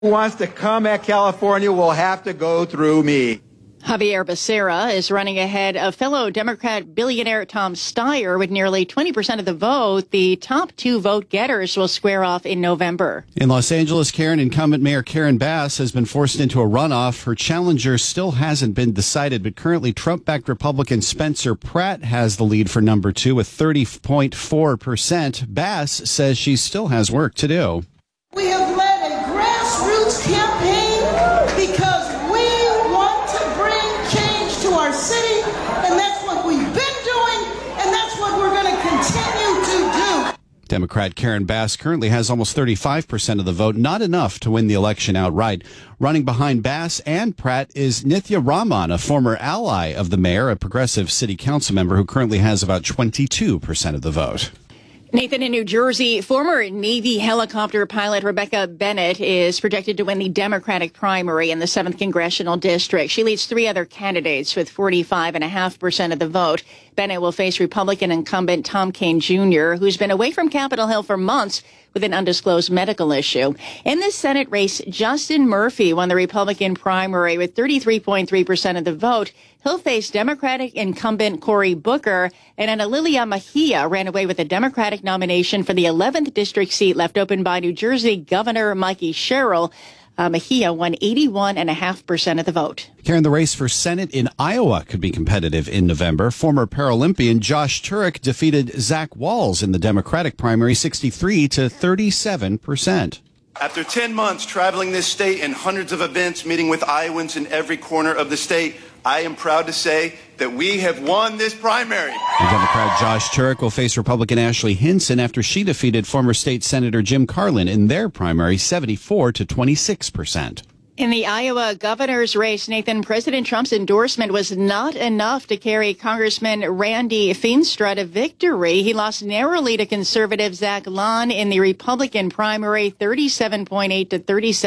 Who wants to come at California will have to go through me. Javier Becerra is running ahead of fellow Democrat billionaire Tom Steyer with nearly 20% of the vote. The top two vote getters will square off in November. In Los Angeles, Karen, incumbent Mayor Karen Bass has been forced into a runoff. Her challenger still hasn't been decided, but currently Trump-backed Republican Spencer Pratt has the lead for number two with 30.4%. Bass says she still has work to do. We have led a grassroots campaign because we want to bring change to our city, and that's what we've been doing, and that's what we're going to continue to do. Democrat Karen Bass currently has almost 35% of the vote, not enough to win the election outright. Running behind Bass and Pratt is Nithya Raman, a former ally of the mayor, a progressive city council member who currently has about 22% of the vote. Nathan, in New Jersey, former Navy helicopter pilot Rebecca Bennett is projected to win the Democratic primary in the 7th Congressional District. She leads three other candidates with 45.5% of the vote. Bennett will face Republican incumbent Tom Kean Jr., who's been away from Capitol Hill for months with an undisclosed medical issue. In the Senate race, Justin Murphy won the Republican primary with 33.3% of the vote. He'll face Democratic incumbent Cory Booker, and Lilia Mejia ran away with a Democratic nomination for the 11th district seat left open by New Jersey Governor Mikey Sherrill. Mejia won 81.5% of the vote. Karen, the race for Senate in Iowa could be competitive in November. Former Paralympian Josh Turek defeated Zach Walz in the Democratic primary 63 to 37%. After 10 months traveling this state and hundreds of events, meeting with Iowans in every corner of the state, I am proud to say that we have won this primary. Democrat Josh Turek will face Republican Ashley Hinson after she defeated former state Senator Jim Carlin in their primary 74 to 26%. In the Iowa governor's race, Nathan, President Trump's endorsement was not enough to carry Congressman Randy Feenstra to victory. He lost narrowly to conservative Zach Lahn in the Republican primary, 37.8 to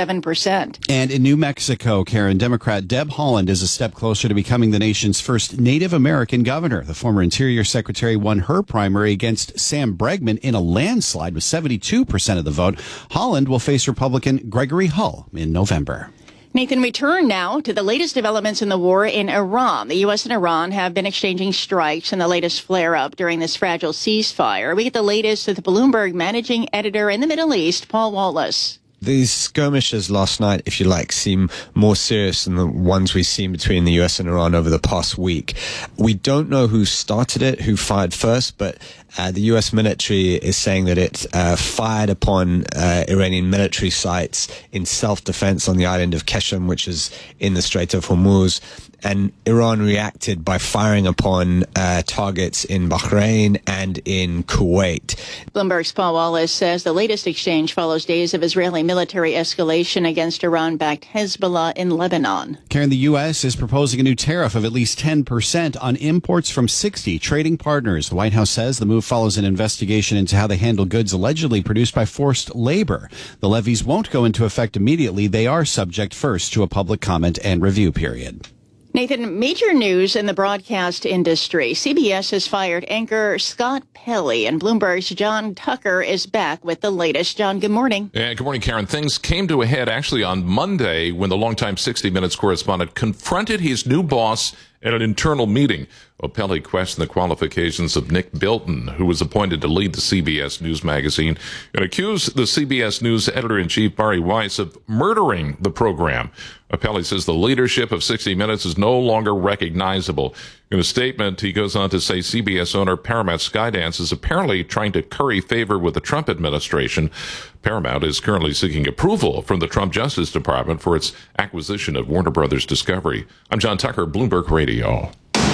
37%. And in New Mexico, Karen, Democrat Deb Haaland is a step closer to becoming the nation's first Native American governor. The former Interior Secretary won her primary against Sam Bregman in a landslide with 72% of the vote. Haaland will face Republican Gregory Hull in November. Nathan, we turn now to the latest developments in the war in Iran. The U.S. and Iran have been exchanging strikes in the latest flare-up during this fragile ceasefire. We get the latest with Bloomberg managing editor in the Middle East, Paul Wallace. These skirmishes last night, if you like, seem more serious than the ones we've seen between the U.S. and Iran over the past week. We don't know who started it, who fired first, but the U.S. military is saying that it fired upon Iranian military sites in self-defense on the island of Keshem, which is in the Strait of Hormuz. And Iran reacted by firing upon targets in Bahrain and in Kuwait. Bloomberg's Paul Wallace says the latest exchange follows days of Israeli military escalation against Iran-backed Hezbollah in Lebanon. Karen, the U.S. is proposing a new tariff of at least 10% on imports from 60 trading partners. The White House says the move follows an investigation into how they handle goods allegedly produced by forced labor. The levies won't go into effect immediately. They are subject first to a public comment and review period. Nathan, major news in the broadcast industry. CBS has fired anchor Scott Pelley, and Bloomberg's John Tucker is back with the latest. John, good morning. Yeah, good morning, Karen. Things came to a head actually on Monday when the longtime 60 Minutes correspondent confronted his new boss at an internal meeting. Pelley questioned the qualifications of Nick Bilton, who was appointed to lead the CBS News magazine, and accused the CBS News editor-in-chief, Bari Weiss, of murdering the program. Pelley says the leadership of 60 Minutes is no longer recognizable. In a statement, he goes on to say CBS owner Paramount Skydance is apparently trying to curry favor with the Trump administration. Paramount is currently seeking approval from the Trump Justice Department for its acquisition of Warner Brothers Discovery. I'm John Tucker, Bloomberg Radio.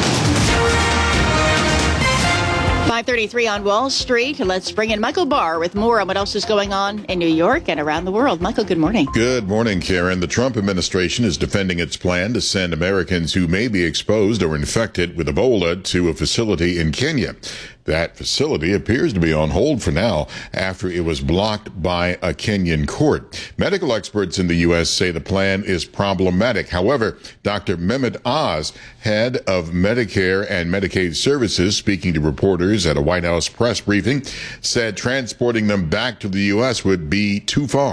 5:33 on Wall Street. Let's bring in Michael Barr with more on what else is going on in New York and around the world. Michael, good morning. Good morning, Karen. The Trump administration is defending its plan to send Americans who may be exposed or infected with Ebola to a facility in Kenya. That facility appears to be on hold for now after it was blocked by a Kenyan court. Medical experts in the U.S. say the plan is problematic. However, Dr. Mehmet Oz, head of Medicare and Medicaid services, speaking to reporters at a White House press briefing, said transporting them back to the U.S. would be too far.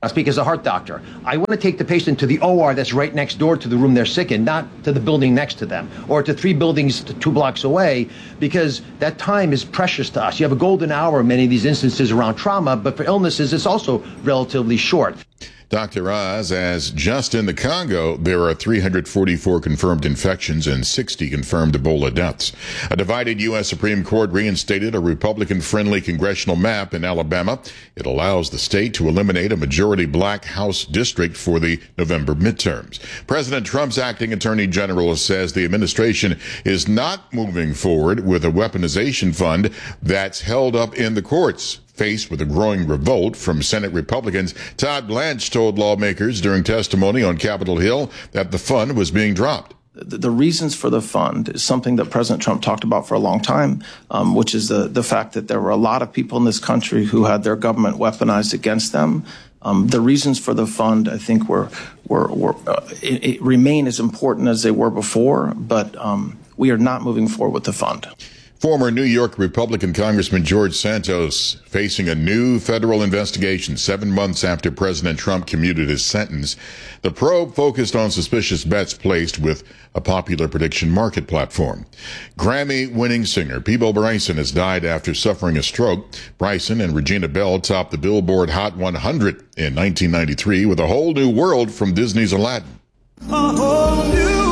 I speak as a heart doctor. I want to take the patient to the OR that's right next door to the room they're sick in, not to the building next to them, or to 3 buildings 2 blocks away, because that time is precious to us. You have a golden hour in many of these instances around trauma, but for illnesses, it's also relatively short. Dr. Oz, as just in the Congo, there are 344 confirmed infections and 60 confirmed Ebola deaths. A divided U.S. Supreme Court reinstated a Republican-friendly congressional map in Alabama. It allows the state to eliminate a majority black House district for the November midterms. President Trump's acting attorney general says the administration is not moving forward with a weaponization fund that's held up in the courts. Faced with a growing revolt from Senate Republicans, Todd Blanche told lawmakers during testimony on Capitol Hill that the fund was being dropped. The reasons for the fund is something that President Trump talked about for a long time, which is the fact that there were a lot of people in this country who had their government weaponized against them. The reasons for the fund, I think, it remain as important as they were before, but we are not moving forward with the fund. Former New York Republican Congressman George Santos facing a new federal investigation 7 months after President Trump commuted his sentence. The probe focused on suspicious bets placed with a popular prediction market platform. Grammy-winning singer Peabo Bryson has died after suffering a stroke. Bryson and Regina Bell topped the Billboard Hot 100 in 1993 with A Whole New World from Disney's Aladdin. A whole new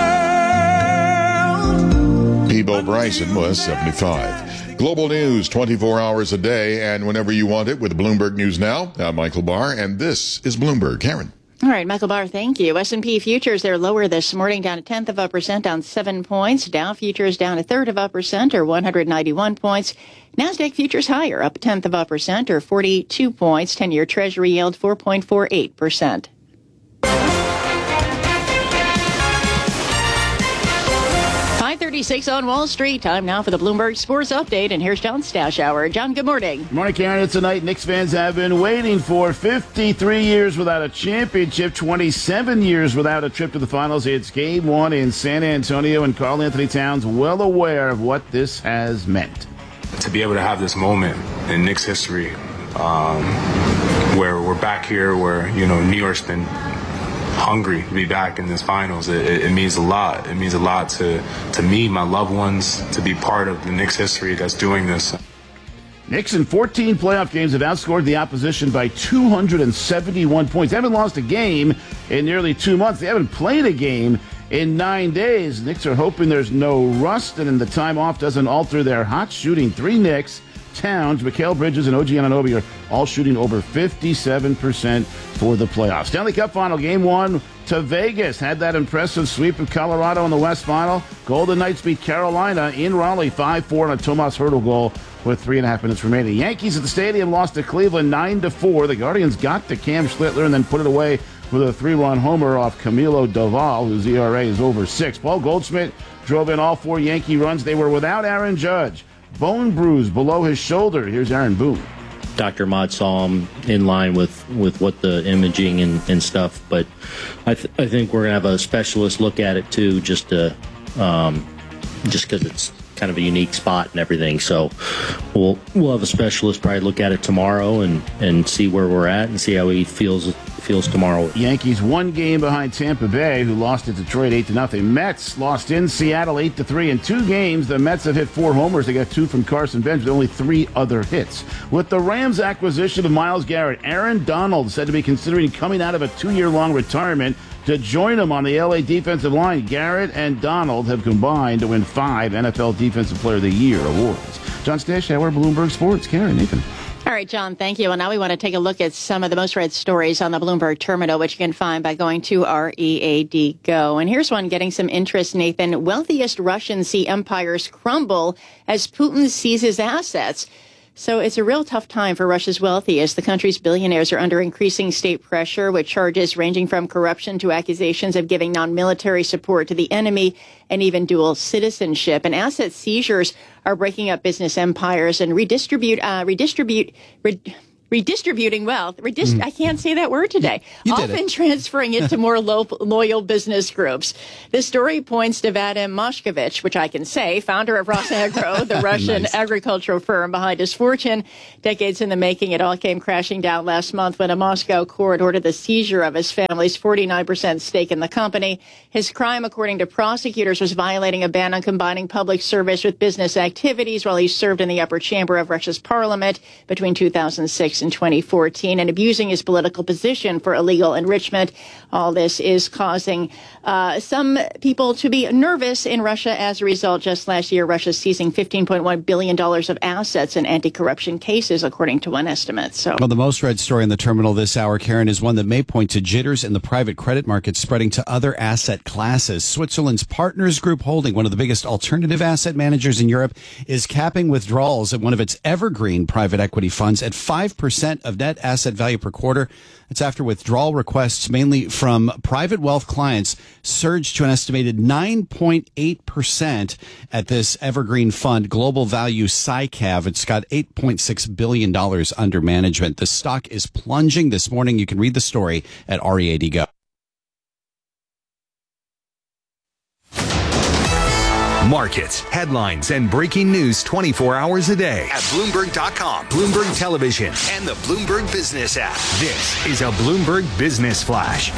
Peabo Bryson was 75. Global news 24 hours a day and whenever you want it with Bloomberg News Now. I'm Michael Barr, and this is Bloomberg. Karen. All right, Michael Barr, thank you. S&P futures, they're lower this morning, down 0.1%, down 7 points. Dow futures down 0.3%, or 191 points. NASDAQ futures higher, up 0.1%, or 42 points. 10-year Treasury yield 4.48%. 5:36 on Wall Street. Time now for the Bloomberg Sports Update, and here's John Stashower. John, good morning. Good morning, Karen. It's a night Knicks fans have been waiting for. 53 years without a championship, 27 years without a trip to the finals. It's Game 1 in San Antonio, and Karl Anthony Towns well aware of what this has meant. To be able to have this moment in Knicks history, where we're back here, where New York's been hungry to be back in this finals. It means a lot. It means a lot to me, my loved ones, to be part of the Knicks history that's doing this. Knicks in 14 playoff games have outscored the opposition by 271 points. They haven't lost a game in nearly 2 months. They haven't played a game in 9 days. Knicks are hoping there's no rust and the time off doesn't alter their hot shooting. 3 Knicks, Towns, Mikal Bridges, and OG Anunoby are all shooting over 57% for the playoffs. Stanley Cup Final, Game 1 to Vegas. Had that impressive sweep of Colorado in the West Final. Golden Knights beat Carolina in Raleigh 5-4 on a Tomas Hertl goal with 3.5 minutes remaining. Yankees at the stadium lost to Cleveland 9-4. The Guardians got to Cam Schlittler and then put it away with a 3-run homer off Camilo Doval, whose ERA is over 6. Paul Goldschmidt drove in all 4 Yankee runs. They were without Aaron Judge. Bone bruise below his shoulder. Here's Aaron Boone. Dr. Mott saw him in line with what the imaging and stuff, but I think we're going to have a specialist look at it too, just because it's kind of a unique spot and everything. So we'll have a specialist probably look at it tomorrow and see where we're at and see how he feels tomorrow. Yankees 1 game behind Tampa Bay, who lost at Detroit 8-0. Mets lost in Seattle 8-3. In 2 games, the Mets have hit 4 homers. They got 2 from Carson Bench, with only 3 other hits. With the Rams' acquisition of Myles Garrett, Aaron Donald said to be considering coming out of a 2-year-long retirement to join him on the LA defensive line. Garrett and Donald have combined to win 5 NFL Defensive Player of the Year awards. John Stashower, Bloomberg Sports. Karen, Nathan. All right, John, thank you. And now we want to take a look at some of the most read stories on the Bloomberg Terminal, which you can find by going to READ Go. And here's one getting some interest, Nathan. Wealthiest Russians see empires crumble as Putin seizes assets. So it's a real tough time for Russia's wealthiest. The country's billionaires are under increasing state pressure, with charges ranging from corruption to accusations of giving non-military support to the enemy and even dual citizenship. And asset seizures are breaking up business empires and redistributing redistributing wealth. I can't say that word today. Often transferring it to more loyal business groups. This story points to Vadim Moshkovich, which I can say, founder of Rosagro, the Russian agricultural firm behind his fortune. Decades in the making, it all came crashing down last month when a Moscow court ordered the seizure of his family's 49% stake in the company. His crime, according to prosecutors, was violating a ban on combining public service with business activities while he served in the upper chamber of Russia's parliament between 2006 and 2014 and abusing his political position for illegal enrichment. All this is causing some people to be nervous in Russia. As a result, just last year, Russia seizing $15.1 billion of assets in anti-corruption cases, according to one estimate. So, well, the most read story in the terminal this hour, Karen, is one that may point to jitters in the private credit market spreading to other asset classes. Switzerland's Partners Group Holding, one of the biggest alternative asset managers in Europe, is capping withdrawals at one of its evergreen private equity funds at 5% of net asset value per quarter. It's after withdrawal requests, mainly from private wealth clients, surged to an estimated 9.8% at this evergreen fund, Global Value SciCav. It's got $8.6 billion under management. The stock is plunging this morning. You can read the story at READ.go. Markets, headlines, and breaking news 24 hours a day at Bloomberg.com, Bloomberg Television, and the Bloomberg Business app. This is a Bloomberg Business Flash.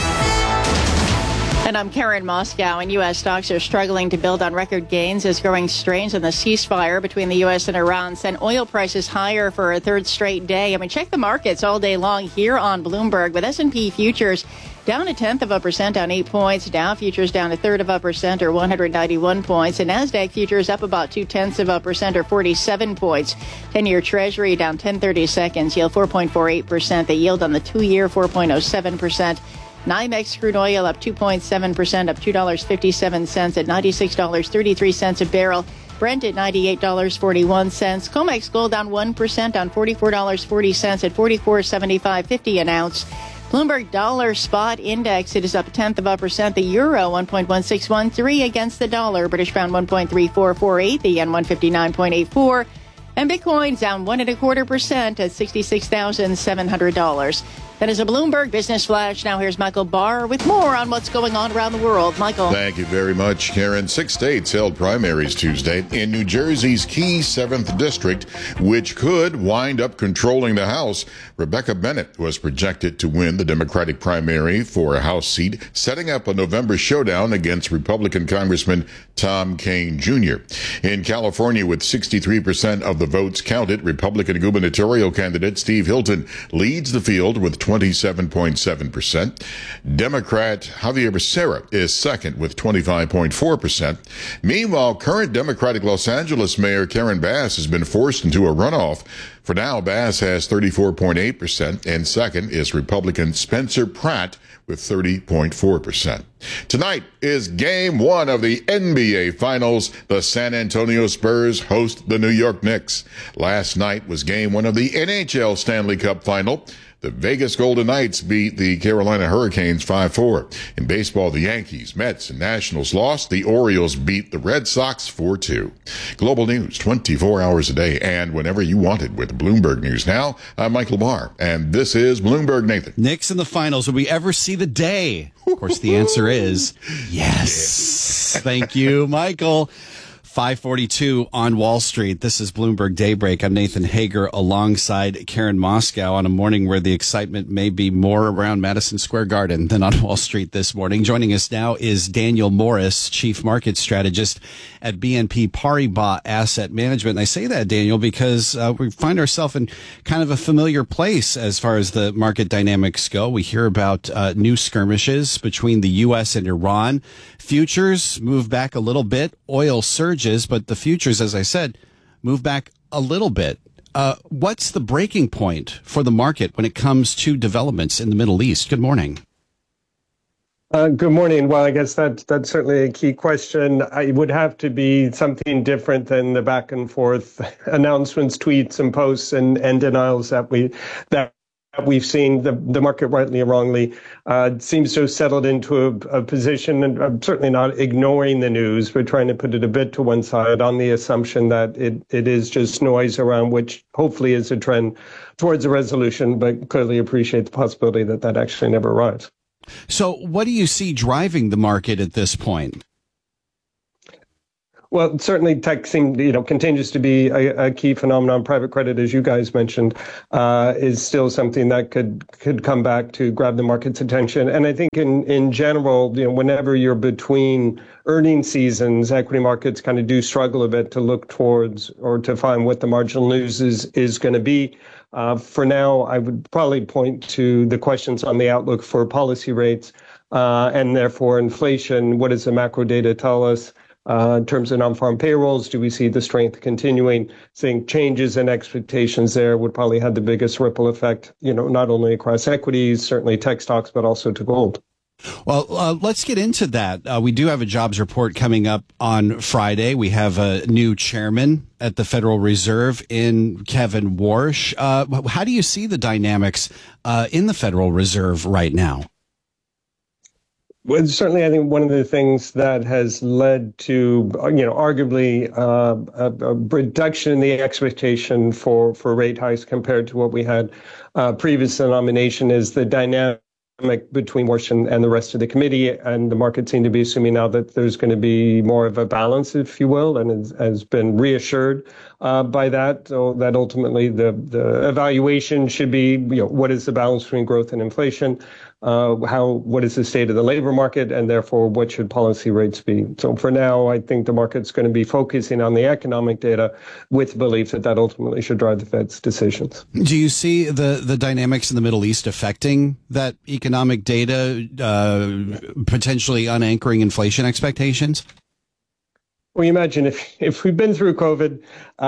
And I'm Karen Moscow, and U.S. stocks are struggling to build on record gains as growing strains on the ceasefire between the U.S. and Iran sent oil prices higher for a third straight day. I mean, check the markets all day long here on Bloomberg, with S&P futures down 0.1%, down 8 points. Dow futures down 0.33% or 191 points. And NASDAQ futures up about 0.2% or 47 points. 10-year Treasury down 10/32, yield 4.48%. The yield on the 2-year 4.07%. NYMEX crude oil up 2.7%, up $2.57 at $96.33 a barrel. Brent at $98.41. COMEX gold down 1%, down $44.40 at $44.7550 an ounce. Bloomberg Dollar Spot Index, it is up 0.1%. The euro 1.1613 against the dollar. British pound 1.3448. The yen 159.84. And Bitcoin down 1.25% at $66,700. That is a Bloomberg Business Flash. Now here's Michael Barr with more on what's going on around the world. Michael. Thank you very much, Karen. 6 states held primaries Tuesday. In New Jersey's key 7th district, which could wind up controlling the House, Rebecca Bennett was projected to win the Democratic primary for a House seat, setting up a November showdown against Republican Congressman Tom Kean Jr. In California, with 63% of the votes counted, Republican gubernatorial candidate Steve Hilton leads the field with 27.7%. Democrat Javier Becerra is second with 25.4%. Meanwhile, current Democratic Los Angeles Mayor Karen Bass has been forced into a runoff. For now, Bass has 34.8%, and second is Republican Spencer Pratt with 30.4%. Tonight is Game 1 of the NBA Finals. The San Antonio Spurs host the New York Knicks. Last night was Game 1 of the NHL Stanley Cup Final. The Vegas Golden Knights beat the Carolina Hurricanes 5-4. In baseball, the Yankees, Mets, and Nationals lost. The Orioles beat the Red Sox 4-2. Global news 24 hours a day and whenever you want it with Bloomberg News Now. I'm Michael Barr, and this is Bloomberg Nathan. Knicks in the finals. Will we ever see the day? Of course, the answer is yes. Thank you, Michael. 5:42 on Wall Street. This is Bloomberg Daybreak. I'm Nathan Hager alongside Karen Moscow on a morning where the excitement may be more around Madison Square Garden than on Wall Street this morning. Joining us now is Daniel Morris, Chief Market Strategist at BNP Paribas Asset Management. And I say that, Daniel, because we find ourselves in kind of a familiar place as far as the market dynamics go. We hear about new skirmishes between the U.S. and Iran. Futures move back a little bit. Oil surges, but the futures, as I said, move back a little bit. What's the breaking point for the market when it comes to developments in the Middle East? Good morning. Good morning. Well, I guess that's certainly a key question. It would have to be something different than the back and forth announcements, tweets, and posts and denials that we've seen the market, rightly or wrongly, seems to have settled into a position, and I'm certainly not ignoring the news, but trying to put it a bit to one side on the assumption that it is just noise around, which hopefully is a trend towards a resolution, but clearly appreciate the possibility that that actually never arrives. So what do you see driving the market at this point? Well, certainly tech continues to be a key phenomenon. Private credit, as you guys mentioned, is still something that could come back to grab the market's attention. And I think in general, whenever you're between earnings seasons, equity markets kind of do struggle a bit to look towards or to find what the marginal news is going to be. For now, I would probably point to the questions on the outlook for policy rates and therefore inflation. What does the macro data tell us? In terms of non-farm payrolls, do we see the strength continuing? Seeing changes in expectations there would probably have the biggest ripple effect, not only across equities, certainly tech stocks, but also to gold. Well, let's get into that. We do have a jobs report coming up on Friday. We have a new chairman at the Federal Reserve in Kevin Warsh. How do you see the dynamics in the Federal Reserve right now? Well, certainly, I think one of the things that has led to, arguably a reduction in the expectation for rate hikes compared to what we had previous to the nomination is the dynamic between Warsh and the rest of the committee, and the market seem to be assuming now that there's going to be more of a balance, if you will, and has been reassured by that. So that ultimately the evaluation should be, what is the balance between growth and inflation? What is the state of the labor market, and therefore what should policy rates be? So for now, I think the market's going to be focusing on the economic data with the belief that ultimately should drive the Fed's decisions. Do you see the dynamics in the Middle East affecting that economic data, potentially unanchoring inflation expectations? Well, you imagine if we've been through COVID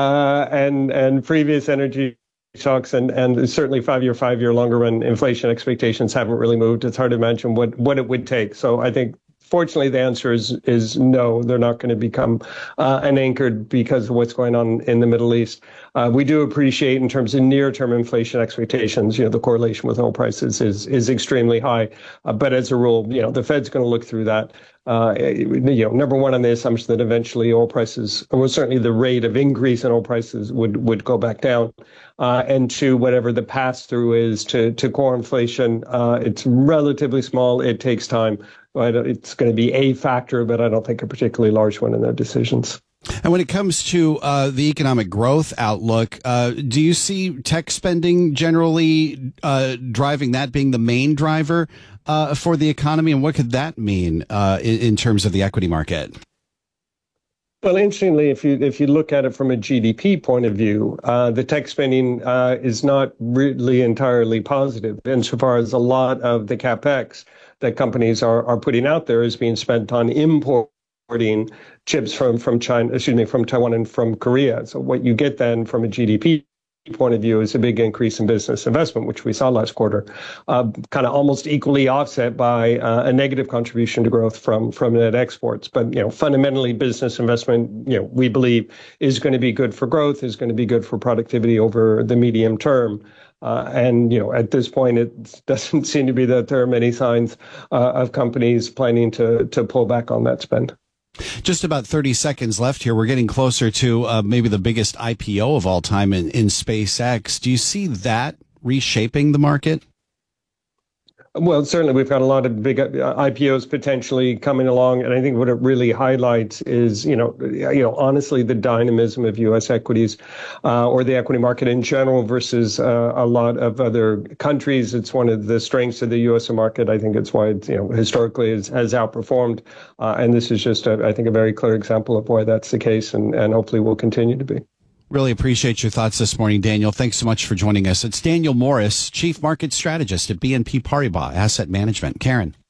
and previous energy shocks and certainly five-year longer run inflation expectations haven't really moved. It's hard to imagine what it would take. So I think, fortunately, the answer is no. They're not going to become unanchored because of what's going on in the Middle East. We do appreciate, in terms of near-term inflation expectations, the correlation with oil prices is extremely high. But as a rule, the Fed's going to look through that. Number one, on the assumption that eventually oil prices, or certainly the rate of increase in oil prices would go back down. And two, whatever the pass-through is to core inflation, it's relatively small. It takes time. It's going to be a factor, but I don't think a particularly large one in their decisions. And when it comes to the economic growth outlook, do you see tech spending generally driving that, being the main driver for the economy? And what could that mean in terms of the equity market? Well, interestingly, if you look at it from a GDP point of view, the tech spending is not really entirely positive, insofar as a lot of the capex that companies are putting out there is being spent on importing chips from Taiwan and from Korea. So what you get then from a GDP point of view is a big increase in business investment, which we saw last quarter, kind of almost equally offset by a negative contribution to growth from net exports. But fundamentally, business investment, we believe, is going to be good for growth, is going to be good for productivity over the medium term. And at this point, it doesn't seem to be that there are many signs of companies planning to pull back on that spend. Just about 30 seconds left here. We're getting closer to maybe the biggest IPO of all time in SpaceX. Do you see that reshaping the market? Well, certainly we've got a lot of big IPOs potentially coming along, and I think what it really highlights is, honestly, the dynamism of U.S. equities or the equity market in general versus a lot of other countries. It's one of the strengths of the U.S. market. I think it's why it, historically has outperformed, and this is just, I think, a very clear example of why that's the case, and hopefully will continue to be. Really appreciate your thoughts this morning, Daniel. Thanks so much for joining us. It's Daniel Morris, Chief Market Strategist at BNP Paribas Asset Management. Karen.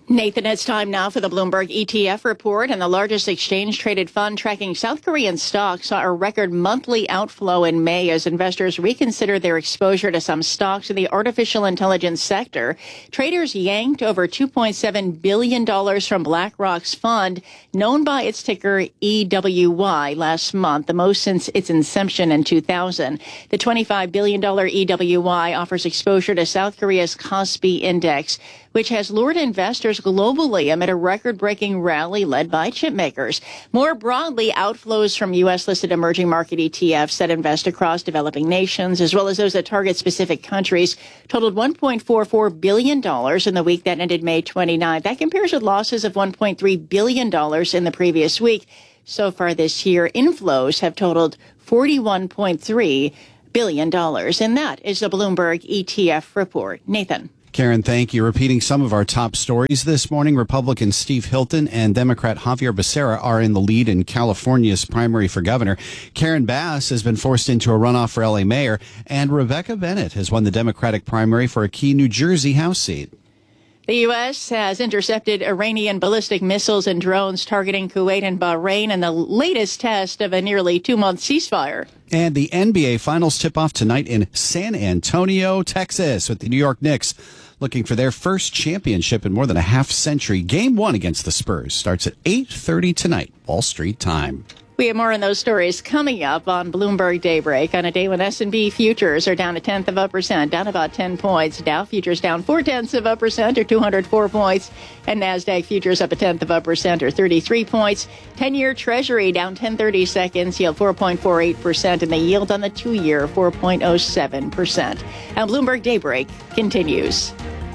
Nathan, it's time now for the Bloomberg ETF report, and the largest exchange-traded fund tracking South Korean stocks saw a record monthly outflow in May as investors reconsider their exposure to some stocks in the artificial intelligence sector. Traders yanked over $2.7 billion from BlackRock's fund, known by its ticker EWY, last month, the most since its inception in 2000. The $25 billion EWY offers exposure to South Korea's Kospi index, which has lured investors globally amid a record-breaking rally led by chip makers. More broadly, outflows from U.S.-listed emerging market ETFs that invest across developing nations, as well as those that target specific countries, totaled $1.44 billion in the week that ended May 29th. That compares with losses of $1.3 billion in the previous week. So far this year, inflows have totaled $41.3 billion. And that is the Bloomberg ETF report. Nathan. Karen, thank you. Repeating some of our top stories this morning, Republican Steve Hilton and Democrat Javier Becerra are in the lead in California's primary for governor. Karen Bass has been forced into a runoff for L.A. mayor, and Rebecca Bennett has won the Democratic primary for a key New Jersey House seat. The U.S. has intercepted Iranian ballistic missiles and drones targeting Kuwait and Bahrain in the latest test of a nearly 2-month ceasefire. And the NBA Finals tip-off tonight in San Antonio, Texas, with the New York Knicks looking for their first championship in more than a half century. Game 1 against the Spurs starts at 8:30 tonight, Wall Street time. We have more on those stories coming up on Bloomberg Daybreak on a day when S&P futures are down 0.1%, down about 10 points. Dow futures down 0.4% or 204 points. And NASDAQ futures up 0.1% or 33 points. 10-year Treasury down 10/32, yield 4.48%, and the yield on the 2-year 4.07%. And Bloomberg Daybreak continues.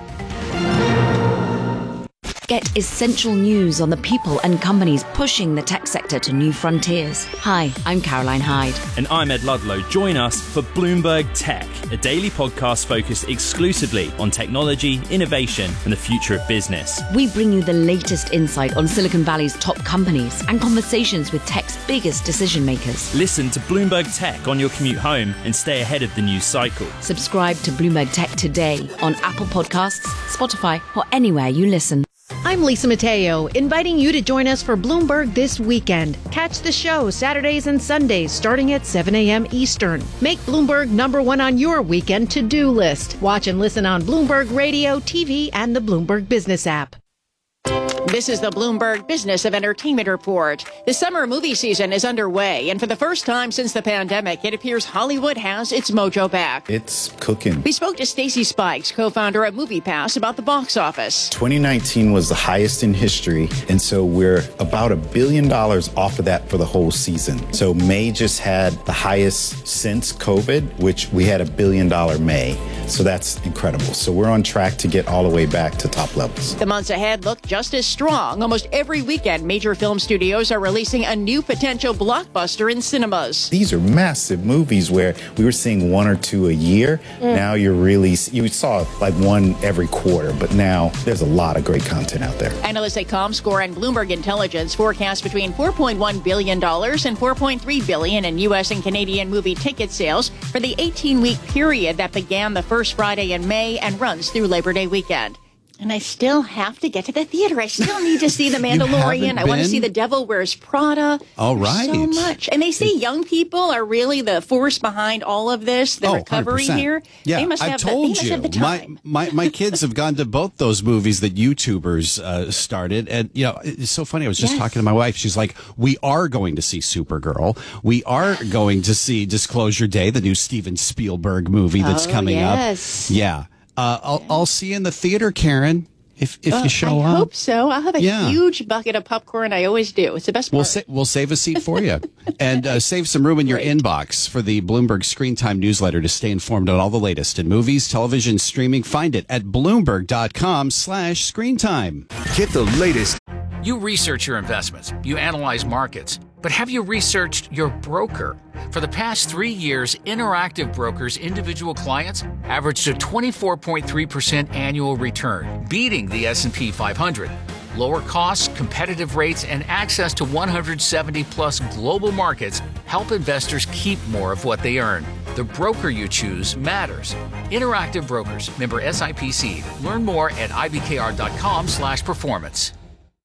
Get essential news on the people and companies pushing the tech sector to new frontiers. Hi, I'm Caroline Hyde. And I'm Ed Ludlow. Join us for Bloomberg Tech, a daily podcast focused exclusively on technology, innovation, and the future of business. We bring you the latest insight on Silicon Valley's top companies and conversations with tech's biggest decision makers. Listen to Bloomberg Tech on your commute home and stay ahead of the news cycle. Subscribe to Bloomberg Tech today on Apple Podcasts, Spotify, or anywhere you listen. I'm Lisa Mateo, inviting you to join us for Bloomberg This Weekend. Catch the show Saturdays and Sundays starting at 7 a.m. Eastern. Make Bloomberg #1 on your weekend to-do list. Watch and listen on Bloomberg Radio, TV, and the Bloomberg Business app. This is the Bloomberg Business of Entertainment Report. The summer movie season is underway, and for the first time since the pandemic, it appears Hollywood has its mojo back. It's cooking. We spoke to Stacey Spikes, co-founder of MoviePass, about the box office. 2019 was the highest in history, and so we're about $1 billion off of that for the whole season. So May just had the highest since COVID, which we had $1 billion May. So that's incredible. So we're on track to get all the way back to top levels. The months ahead look just as strong. Almost every weekend, major film studios are releasing a new potential blockbuster in cinemas. These are massive movies where we were seeing 1 or 2 a year. Now you saw like 1 every quarter, but now there's a lot of great content out there. Analysts at Comscore and Bloomberg Intelligence forecast between $4.1 billion and $4.3 billion in U.S. and Canadian movie ticket sales for the 18-week period that began the first Friday in May and runs through Labor Day weekend. And I still have to get to the theater. I still need to see The Mandalorian. I want to see The Devil Wears Prada. All right. So much. And they say young people are really the force behind all of this, the recovery 100%. here. Yeah, they must I've have told the, you. have the time. My kids have gone to both those movies that YouTubers started. And, you know, it's so funny. I was just talking to my wife. She's like, we are going to see Supergirl. We are going to see Disclosure Day, the new Steven Spielberg movie that's coming up. Yeah. I'll see you in the theater, Karen, if you show up. I hope so. I'll have a huge bucket of popcorn. I always do. It's the best part. We'll save a seat for you. And save some room in your inbox for the Bloomberg Screen Time newsletter to stay informed on all the latest in movies, television, streaming. Find it at Bloomberg.com/screentime. Get the latest. You research your investments. You analyze markets. But have you researched your broker? For the past 3 years, Interactive Brokers' individual clients averaged a 24.3% annual return, beating the S&P 500. Lower costs, competitive rates, and access to 170-plus global markets help investors keep more of what they earn. The broker you choose matters. Interactive Brokers, member SIPC. Learn more at ibkr.com/performance.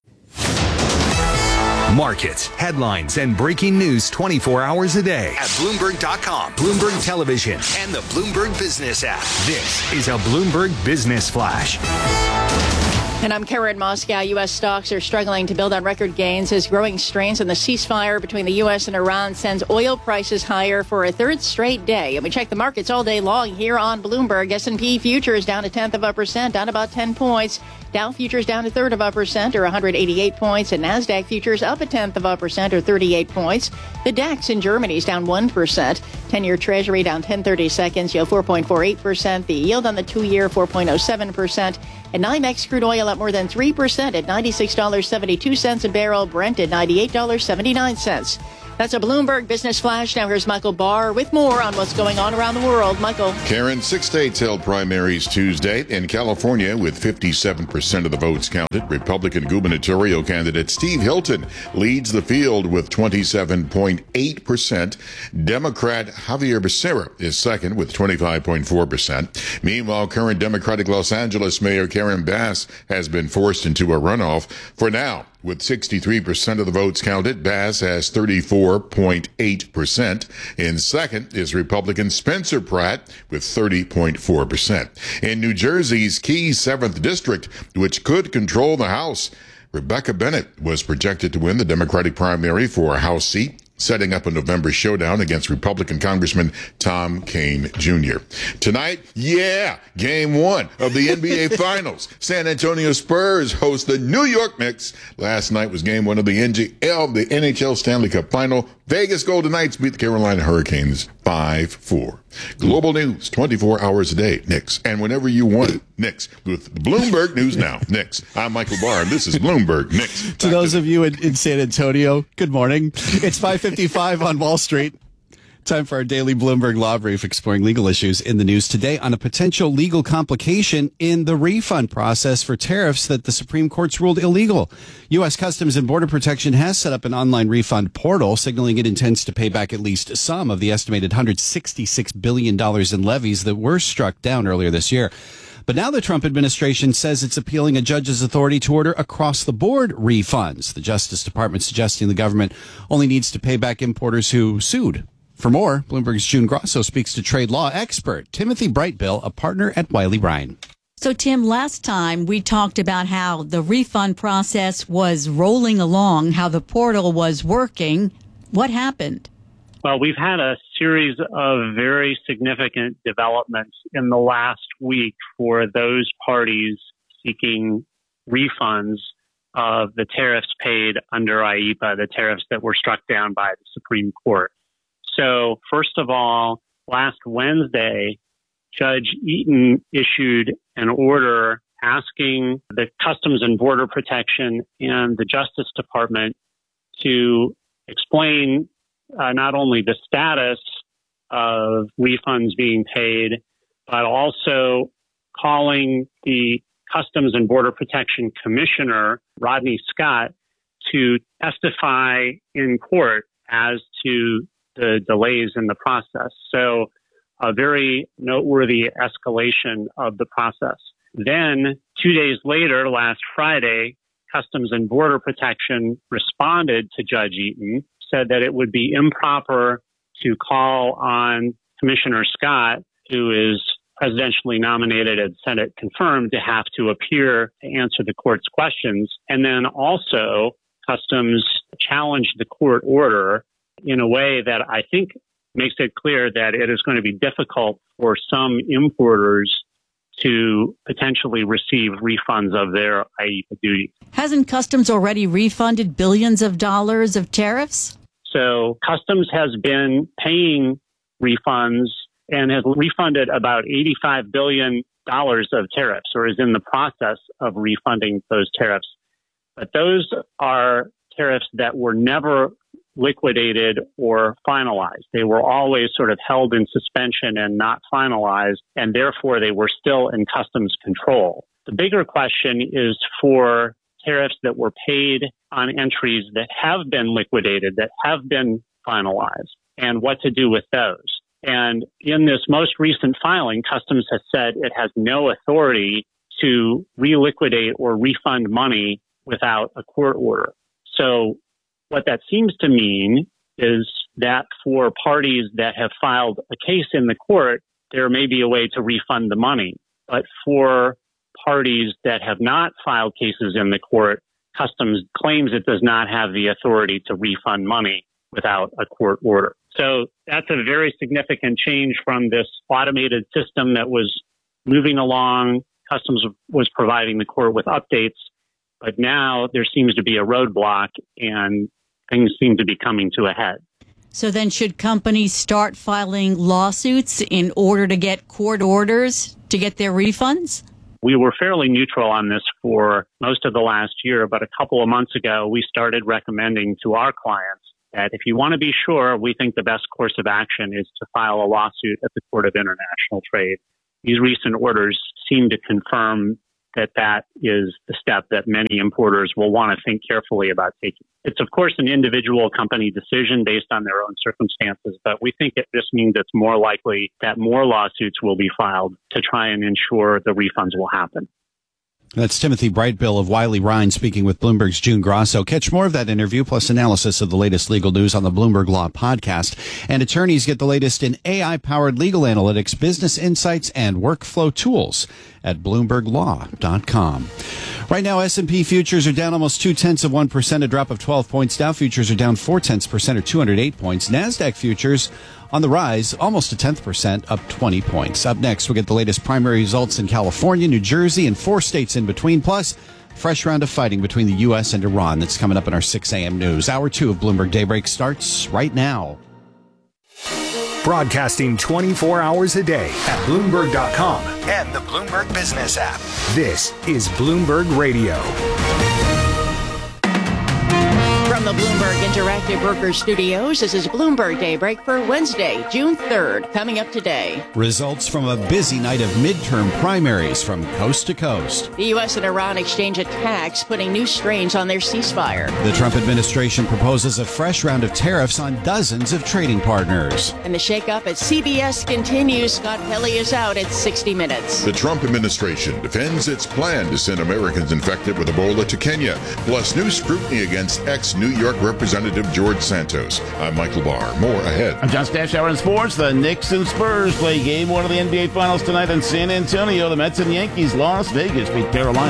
Markets, headlines, and breaking news 24 hours a day at Bloomberg.com, Bloomberg Television, and the Bloomberg Business app. This is a Bloomberg Business Flash. And I'm Karen Moscow. U.S. stocks are struggling to build on record gains as growing strains on the ceasefire between the U.S. and Iran sends oil prices higher for a third straight day. And we check the markets all day long here on Bloomberg. S&P futures down 0.1%, down about 10 points. Dow futures down 0.33% or 188 points. And NASDAQ futures up 0.1% or 38 points. The DAX in Germany is down 1%. 10-year Treasury down 10/30 seconds, yield 4.48%. The yield on the 2-year 4.07%. And NYMEX crude oil up more than 3% at $96.72 a barrel. Brent at $98.79. That's a Bloomberg Business Flash. Now here's Michael Barr with more on what's going on around the world. Michael. Karen, 6 states held primaries Tuesday. In California, with 57% of the votes counted, Republican gubernatorial candidate Steve Hilton leads the field with 27.8%. Democrat Javier Becerra is second with 25.4%. Meanwhile, current Democratic Los Angeles Mayor Karen Bass has been forced into a runoff. For now, with 63% of the votes counted, Bass has 34.8%. In second is Republican Spencer Pratt with 30.4%. In New Jersey's key 7th district, which could control the House, Rebecca Bennett was projected to win the Democratic primary for a House seat, setting up a November showdown against Republican Congressman Tom Kean Jr. Tonight, Game 1 of the NBA Finals. San Antonio Spurs host the New York Knicks. Last night was Game 1 of the NHL Stanley Cup Final. Vegas Golden Knights beat the Carolina Hurricanes 5-4. Global news, 24 hours a day, Knicks. And whenever you want it, Knicks. With Bloomberg News Now, Knicks. I'm Michael Barr, and this is Bloomberg Knicks. To those of you in San Antonio, good morning. It's 5:55 on Wall Street. Time for our daily Bloomberg Law Brief, exploring legal issues in the news today on a potential legal complication in the refund process for tariffs that the Supreme Court's ruled illegal. U.S. Customs and Border Protection has set up an online refund portal, signaling it intends to pay back at least some of the estimated $166 billion in levies that were struck down earlier this year. But now the Trump administration says it's appealing a judge's authority to order across-the-board refunds. The Justice Department suggesting the government only needs to pay back importers who sued. For more, Bloomberg's June Grosso speaks to trade law expert Timothy Brightbill, a partner at Wiley Bryan. So, Tim, last time we talked about how the refund process was rolling along, how the portal was working. What happened? Well, we've had a series of very significant developments in the last week for those parties seeking refunds of the tariffs paid under IEEPA, the tariffs that were struck down by the Supreme Court. So, first of all, last Wednesday, Judge Eaton issued an order asking the Customs and Border Protection and the Justice Department to explain not only the status of refunds being paid, but also calling the Customs and Border Protection Commissioner, Rodney Scott, to testify in court as to the delays in the process. So a very noteworthy escalation of the process. Then 2 days later, last Friday, Customs and Border Protection responded to Judge Eaton, said that it would be improper to call on Commissioner Scott, who is presidentially nominated and Senate confirmed, to have to appear to answer the court's questions. And then also Customs challenged the court order in a way that I think makes it clear that it is going to be difficult for some importers to potentially receive refunds of their IEEPA duties. Hasn't Customs already refunded billions of dollars of tariffs? So Customs has been paying refunds and has refunded about $85 billion of tariffs, or is in the process of refunding those tariffs. But those are tariffs that were never liquidated or finalized. They were always sort of held in suspension and not finalized, and therefore they were still in Customs control. The bigger question is for tariffs that were paid on entries that have been liquidated, that have been finalized, and what to do with those. And in this most recent filing, Customs has said it has no authority to reliquidate or refund money without a court order. So what that seems to mean is that for parties that have filed a case in the court, there may be a way to refund the money. But for parties that have not filed cases in the court, Customs claims it does not have the authority to refund money without a court order. So that's a very significant change from this automated system that was moving along. Customs was providing the court with updates, but now there seems to be a roadblock and things seem to be coming to a head. So then should companies start filing lawsuits in order to get court orders to get their refunds? We were fairly neutral on this for most of the last year, but a couple of months ago, we started recommending to our clients that if you want to be sure, we think the best course of action is to file a lawsuit at the Court of International Trade. These recent orders seem to confirm that that is the step that many importers will want to think carefully about taking. It's, of course, an individual company decision based on their own circumstances, but we think it just means it's more likely that more lawsuits will be filed to try and ensure the refunds will happen. That's Timothy Brightbill of Wiley Ryan speaking with Bloomberg's June Grosso. Catch more of that interview plus analysis of the latest legal news on the Bloomberg Law podcast. And attorneys get the latest in AI-powered legal analytics, business insights, and workflow tools at BloombergLaw.com. Right now, S&P futures are down almost 0.2%, a drop of 12 points. Dow futures are down 0.4%, or 208 points. NASDAQ futures on the rise, almost 0.1%, up 20 points. Up next, we'll get the latest primary results in California, New Jersey, and 4 states in between, plus fresh round of fighting between the U.S. and Iran that's coming up in our 6 a.m. news. Hour 2 of Bloomberg Daybreak starts right now. Broadcasting 24 hours a day at Bloomberg.com and the Bloomberg Business app. This is Bloomberg Radio. From the Bloomberg Interactive Broker Studios, this is Bloomberg Daybreak for Wednesday, June 3rd. Coming up today. Results from a busy night of midterm primaries from coast to coast. The U.S. and Iran exchange attacks, putting new strains on their ceasefire. The Trump administration proposes a fresh round of tariffs on dozens of trading partners. And the shakeup at CBS continues. Scott Pelley is out at 60 Minutes. The Trump administration defends its plan to send Americans infected with Ebola to Kenya, plus new scrutiny against ex-New York Representative George Santos. I'm Michael Barr. More ahead. I'm John Stashower in sports. The Knicks and Spurs play game 1 of the NBA Finals tonight in San Antonio. The Mets and Yankees. Las Vegas beat Carolina.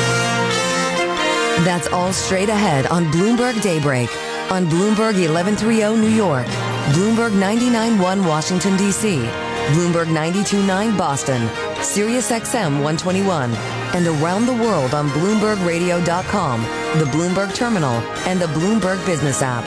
That's all straight ahead on Bloomberg Daybreak. On Bloomberg 1130 New York, Bloomberg 99.1 Washington, D.C., Bloomberg 92.9 Boston, Sirius XM 121, and around the world on BloombergRadio.com, the Bloomberg Terminal, and the Bloomberg Business app.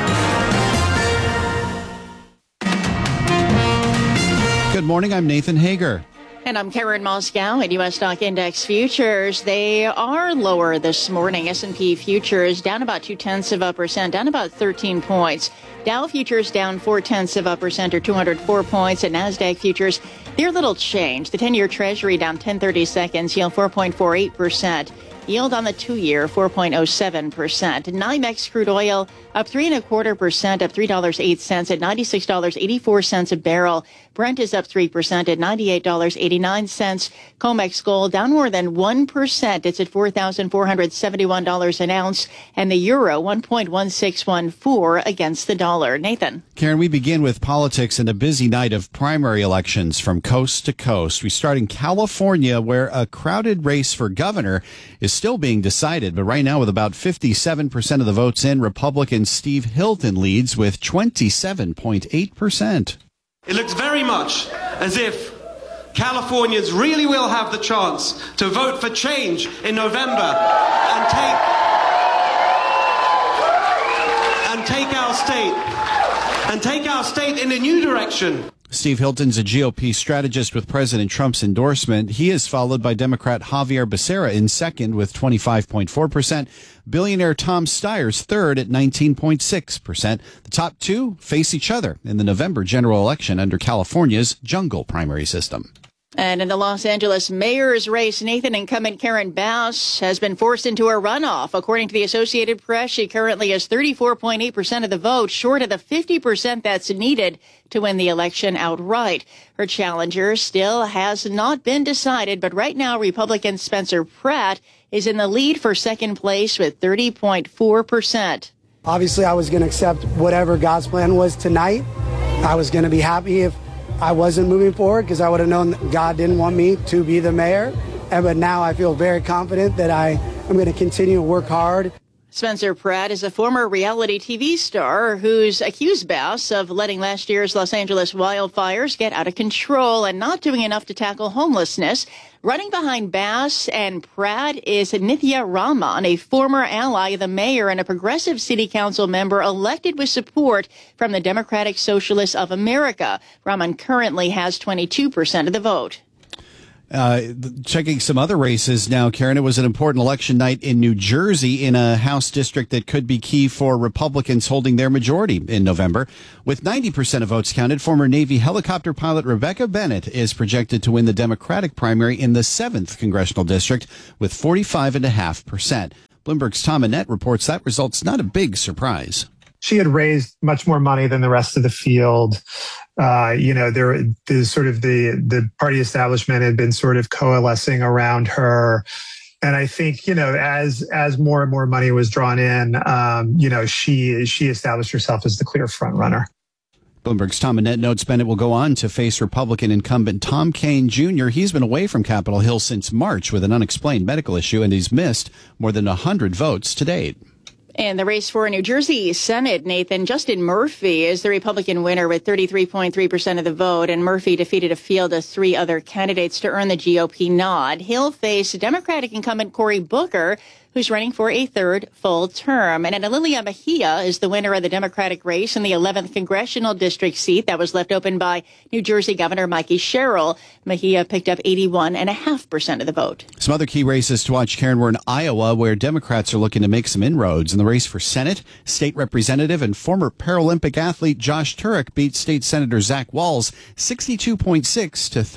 Good morning, I'm Nathan Hager. And I'm Karen Moscow at U.S. Stock Index Futures. They are lower this morning. S&P Futures down about 0.2%, down about 13 points. Dow Futures down 0.4%, or 204 points. And NASDAQ Futures, they're little change. The 10-year Treasury down 10/30 seconds, yield 4.48%. Yield on the 2-year, 4.07%. NYMEX crude oil up 3.25%, up $3.08 at $96.84 a barrel. Brent is up 3% at $98.89. COMEX gold down more than 1%. It's at $4,471 an ounce. And the euro, 1.1614 against the dollar. Nathan. Karen, we begin with politics and a busy night of primary elections from coast to coast. We start in California, where a crowded race for governor is still being decided. But right now, with about 57% of the votes in, Republican Steve Hilton leads with 27.8%. It looks very much as if Californians really will have the chance to vote for change in November and take our state in a new direction. Steve Hilton's a GOP strategist with President Trump's endorsement. He is followed by Democrat Javier Becerra in second with 25.4%. Billionaire Tom Steyer's third at 19.6%. The top two face each other in the November general election under California's jungle primary system. And in the Los Angeles mayor's race, Nathan incumbent Karen Bass has been forced into a runoff. According to the Associated Press, she currently has 34.8% of the vote, short of the 50% that's needed to win the election outright. Her challenger still has not been decided, but right now Republican Spencer Pratt is in the lead for second place with 30.4%. Obviously, I was going to accept whatever God's plan was tonight. I was going to be happy if I wasn't moving forward because I would have known that God didn't want me to be the mayor. But now I feel very confident that I am going to continue to work hard. Spencer Pratt is a former reality TV star who's accused Bass of letting last year's Los Angeles wildfires get out of control and not doing enough to tackle homelessness. Running behind Bass and Pratt is Nithya Raman, a former ally of the mayor and a progressive city council member elected with support from the Democratic Socialists of America. Raman currently has 22% of the vote. Checking some other races now, Karen. It was an important election night in New Jersey in a House district that could be key for Republicans holding their majority in November. With 90% of votes counted, former Navy helicopter pilot Rebecca Bennett is projected to win the Democratic primary in the 7th congressional district with 45.5%. Bloomberg's Tom Annette reports that result's not a big surprise. She had raised much more money than the rest of the field. The party establishment had been sort of coalescing around her. And I think, as more and more money was drawn in, she established herself as the clear front runner. Bloomberg's Tom Annette notes Bennett will go on to face Republican incumbent Tom Kean Jr. He's been away from Capitol Hill since March with an unexplained medical issue, and he's missed more than 100 votes to date. In the race for New Jersey Senate, Nathan, Justin Murphy is the Republican winner with 33.3% of the vote, and Murphy defeated a field of 3 other candidates to earn the GOP nod. He'll face Democratic incumbent Cory Booker, who's running for a 3rd full term. And Lilia Mejia is the winner of the Democratic race in the 11th congressional district seat that was left open by New Jersey Governor Mikey Sherrill. Mejia picked up 81.5% of the vote. Some other key races to watch, Karen, were in Iowa, where Democrats are looking to make some inroads. In the race for Senate, state representative and former Paralympic athlete Josh Turek beat State Senator Zach Walz 62.6 to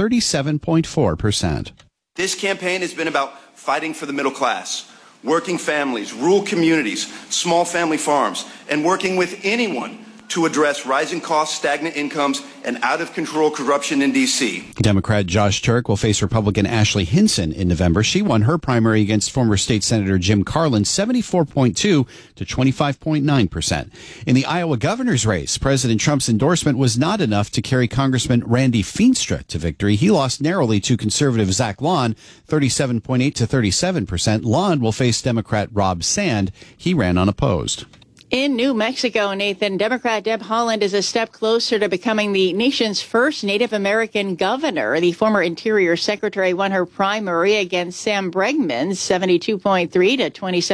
37.4%. This campaign has been about fighting for the middle class, working families, rural communities, small family farms, and working with anyone to address rising costs, stagnant incomes, and out-of-control corruption in D.C. Democrat Josh Turek will face Republican Ashley Hinson in November. She won her primary against former state senator Jim Carlin, 74.2 to 25.9%. In the Iowa governor's race, President Trump's endorsement was not enough to carry Congressman Randy Feenstra to victory. He lost narrowly to conservative Zach Lawn, 37.8 to 37%. Lawn will face Democrat Rob Sand. He ran unopposed. In New Mexico, Nathan, Democrat Deb Haaland is a step closer to becoming the nation's first Native American governor. The former Interior Secretary won her primary against Sam Bregman, 72.3 to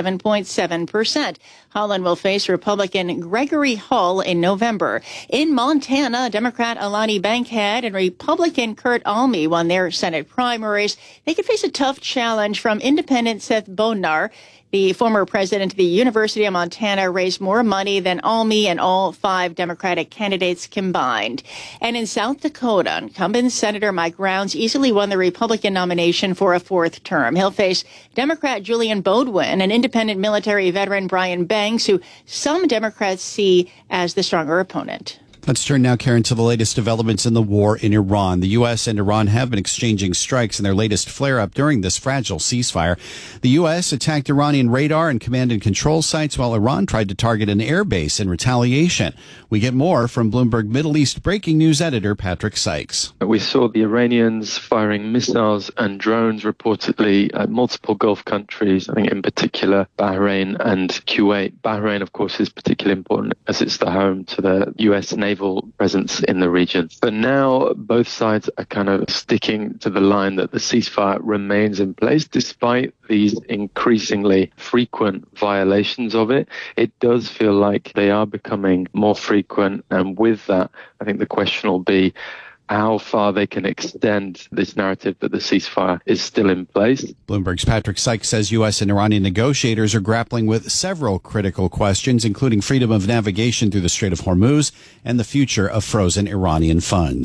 27.7%. Haaland will face Republican Gregory Hull in November. In Montana, Democrat Alani Bankhead and Republican Kurt Alme won their Senate primaries. They could face a tough challenge from Independent Seth Bonar. The former president of the University of Montana raised more money than Alme and all 5 Democratic candidates combined. And in South Dakota, incumbent Senator Mike Rounds easily won the Republican nomination for a 4th term. He'll face Democrat Julian Bodwin and independent military veteran Brian Banks, who some Democrats see as the stronger opponent. Let's turn now, Karen, to the latest developments in the war in Iran. The U.S. and Iran have been exchanging strikes in their latest flare-up during this fragile ceasefire. The U.S. attacked Iranian radar and command and control sites, while Iran tried to target an air base in retaliation. We get more from Bloomberg Middle East breaking news editor Patrick Sykes. We saw the Iranians firing missiles and drones reportedly at multiple Gulf countries, I think in particular Bahrain and Kuwait. Bahrain, of course, is particularly important as it's the home to the U.S. naval presence in the region. But now both sides are kind of sticking to the line that the ceasefire remains in place despite these increasingly frequent violations of it. It does feel like they are becoming more frequent, and with that, I think the question will be how far they can extend this narrative that the ceasefire is still in place. Bloomberg's Patrick Sykes says U.S. and Iranian negotiators are grappling with several critical questions, including freedom of navigation through the Strait of Hormuz and the future of frozen Iranian funds.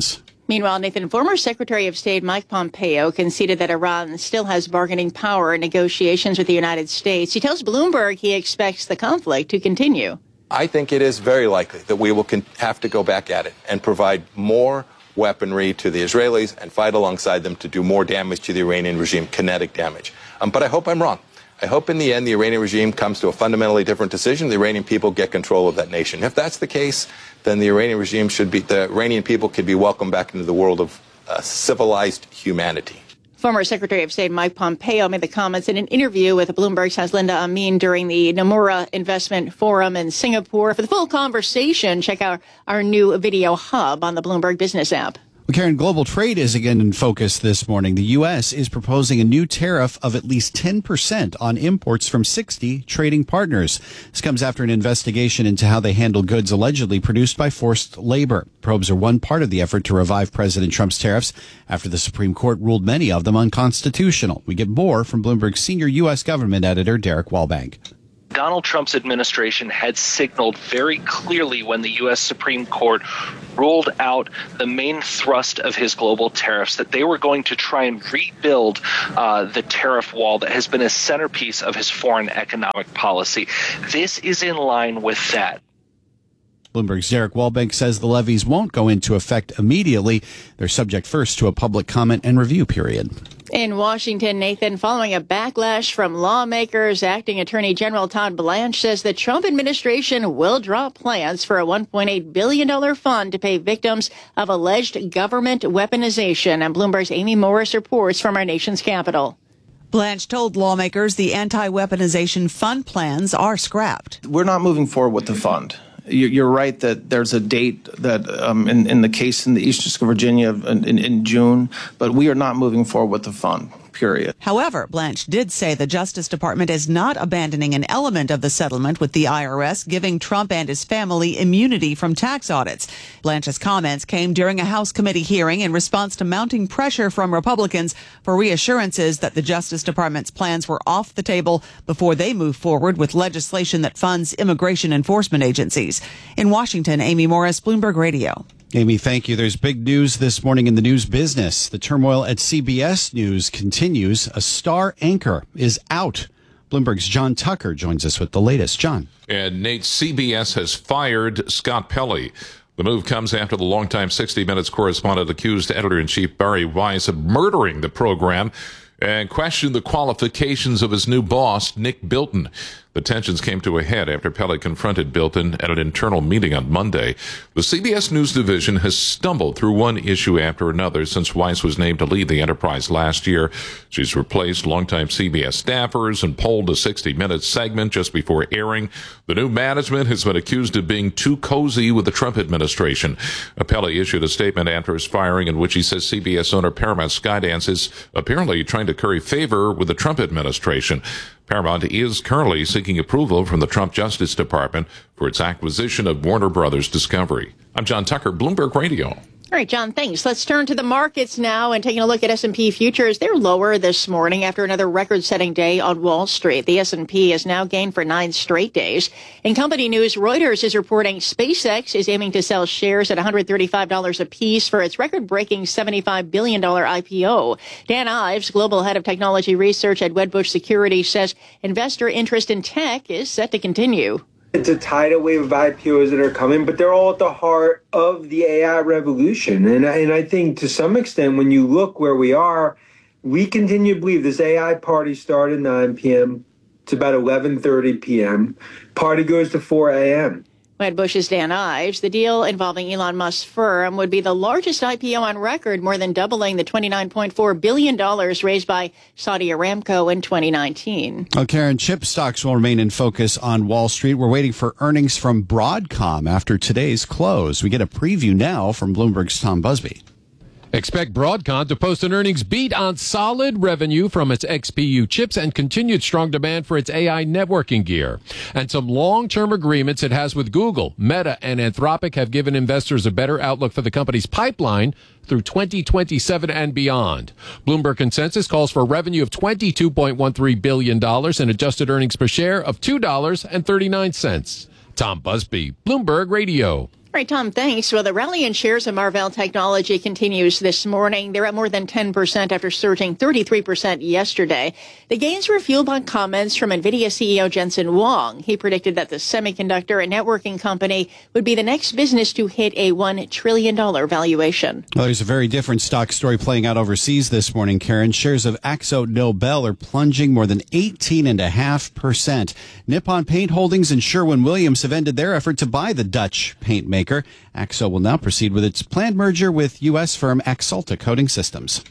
Meanwhile, Nathan, former Secretary of State Mike Pompeo conceded that Iran still has bargaining power in negotiations with the United States. He tells Bloomberg he expects the conflict to continue. I think it is very likely that we will have to go back at it and provide more weaponry to the Israelis and fight alongside them to do more damage to the Iranian regime, kinetic damage. But I hope I'm wrong. I hope in the end the Iranian regime comes to a fundamentally different decision. The Iranian people get control of that nation. If that's the case, then the Iranian people could be welcomed back into the world of civilized humanity. Former Secretary of State Mike Pompeo made the comments in an interview with Bloomberg's Linda Amin during the Nomura Investment Forum in Singapore. For the full conversation, check out our new video hub on the Bloomberg Business app. Well, Karen, global trade is again in focus this morning. The U.S. is proposing a new tariff of at least 10% on imports from 60 trading partners. This comes after an investigation into how they handle goods allegedly produced by forced labor. Probes are one part of the effort to revive President Trump's tariffs after the Supreme Court ruled many of them unconstitutional. We get more from Bloomberg's senior U.S. government editor, Derek Wallbank. Donald Trump's administration had signaled very clearly when the U.S. Supreme Court ruled out the main thrust of his global tariffs that they were going to try and rebuild the tariff wall that has been a centerpiece of his foreign economic policy. This is in line with that. Bloomberg's Derek Wallbank says the levies won't go into effect immediately. They're subject first to a public comment and review period. In Washington, Nathan, following a backlash from lawmakers, Acting Attorney General Todd Blanche says the Trump administration will drop plans for a $1.8 billion fund to pay victims of alleged government weaponization. And Bloomberg's Amy Morris reports from our nation's capital. Blanche told lawmakers the anti-weaponization fund plans are scrapped. We're not moving forward with the fund. You're right that there's a date that in the case in the Eastern District of Virginia in June, but we are not moving forward with the fund, period. However, Blanche did say the Justice Department is not abandoning an element of the settlement with the IRS, giving Trump and his family immunity from tax audits. Blanche's comments came during a House committee hearing in response to mounting pressure from Republicans for reassurances that the Justice Department's plans were off the table before they move forward with legislation that funds immigration enforcement agencies. In Washington, Amy Morris, Bloomberg Radio. Amy, thank you. There's big news this morning in the news business. The turmoil at CBS News continues. A star anchor is out. Bloomberg's John Tucker joins us with the latest. John. And Nate, CBS has fired Scott Pelley. The move comes after the longtime 60 Minutes correspondent accused editor-in-chief Barry Weiss of murdering the program and questioned the qualifications of his new boss, Nick Bilton. The tensions came to a head after Pelley confronted Bilton at an internal meeting on Monday. The CBS News division has stumbled through one issue after another since Weiss was named to lead the enterprise last year. She's replaced longtime CBS staffers and pulled a 60 Minutes segment just before airing. The new management has been accused of being too cozy with the Trump administration. Pelley issued a statement after his firing in which he says CBS owner Paramount Skydance is apparently trying to curry favor with the Trump administration. Paramount is currently seeking approval from the Trump Justice Department for its acquisition of Warner Brothers Discovery. I'm John Tucker, Bloomberg Radio. All right, John, thanks. Let's turn to the markets now and taking a look at S&P futures. They're lower this morning after another record-setting day on Wall Street. The S&P has now gained for 9 straight days. In company news, Reuters is reporting SpaceX is aiming to sell shares at $135 apiece for its record-breaking $75 billion IPO. Dan Ives, global head of technology research at Wedbush Securities, says investor interest in tech is set to continue. It's a tidal wave of IPOs that are coming, but they're all at the heart of the AI revolution. And I think to some extent, when you look where we are, we continue to believe this AI party started at 9 p.m. It's about 11:30 p.m. Party goes to 4 a.m. Wedbush's Dan Ives. The deal involving Elon Musk's firm would be the largest IPO on record, more than doubling the $29.4 billion raised by Saudi Aramco in 2019. Karen, chip stocks will remain in focus on Wall Street. We're waiting for earnings from Broadcom after today's close. We get a preview now from Bloomberg's Tom Busby. Expect Broadcom to post an earnings beat on solid revenue from its XPU chips and continued strong demand for its AI networking gear. And some long-term agreements it has with Google, Meta, and Anthropic have given investors a better outlook for the company's pipeline through 2027 and beyond. Bloomberg consensus calls for revenue of $22.13 billion and adjusted earnings per share of $2.39. Tom Busby, Bloomberg Radio. All right, Tom, thanks. Well, the rally in shares of Marvell Technology continues this morning. They're at more than 10% after surging 33% yesterday. The gains were fueled by comments from NVIDIA CEO Jensen Huang. He predicted that the semiconductor and networking company would be the next business to hit a $1 trillion valuation. Well, there's a very different stock story playing out overseas this morning, Karen. Shares of Akzo Nobel are plunging more than 18.5%. Nippon Paint Holdings and Sherwin-Williams have ended their effort to buy the Dutch paint maker. Akzo will now proceed with its planned merger with U.S. firm Axalta Coating Systems.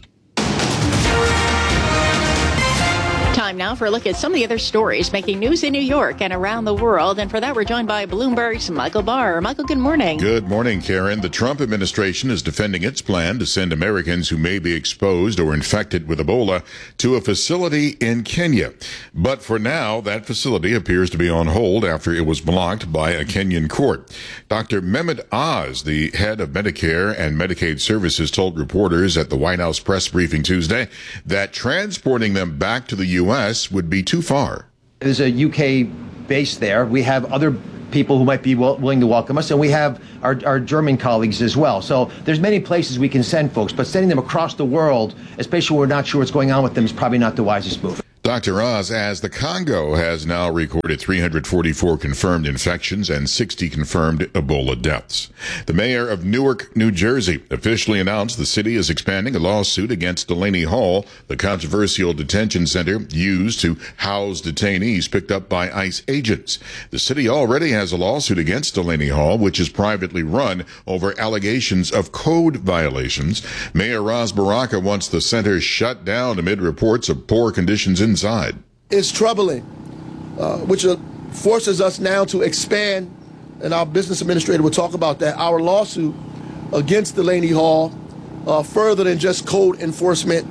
Time now for a look at some of the other stories making news in New York and around the world. And for that, we're joined by Bloomberg's Michael Barr. Michael, good morning. Good morning, Karen. The Trump administration is defending its plan to send Americans who may be exposed or infected with Ebola to a facility in Kenya. But for now, that facility appears to be on hold after it was blocked by a Kenyan court. Dr. Mehmet Oz, the head of Medicare and Medicaid Services, told reporters at the White House press briefing Tuesday that transporting them back to the U.S. would be too far. There's a UK base there. We have other people who might be willing to welcome us, and we have our German colleagues as well. So there's many places we can send folks, but sending them across the world, especially when we're not sure what's going on with them, is probably not the wisest move. Dr. Oz, as the Congo has now recorded 344 confirmed infections and 60 confirmed Ebola deaths. The mayor of Newark, New Jersey, officially announced the city is expanding a lawsuit against Delaney Hall, the controversial detention center used to house detainees picked up by ICE agents. The city already has a lawsuit against Delaney Hall, which is privately run, over allegations of code violations. Mayor Ras Baraka wants the center shut down amid reports of poor conditions inside. It's troubling, which forces us now to expand, and our business administrator will talk about that, our lawsuit against Delaney Hall further than just code enforcement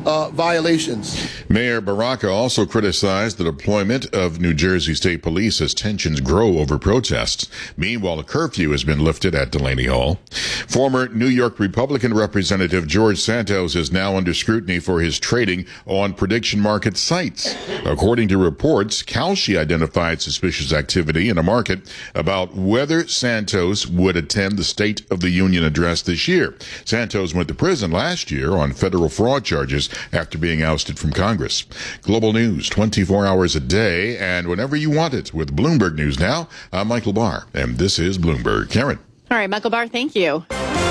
violations. Mayor Baraka also criticized the deployment of New Jersey State Police as tensions grow over protests. Meanwhile, a curfew has been lifted at Delaney Hall. Former New York Republican Representative George Santos is now under scrutiny for his trading on prediction market sites. According to reports, Kalshi identified suspicious activity in a market about whether Santos would attend the State of the Union address this year. Santos went to prison last year on federal fraud charges after being ousted from Congress. Global news 24 hours a day and whenever you want it with Bloomberg News Now. I'm Michael Barr, and this is Bloomberg. Karen. All right, Michael Barr, thank you.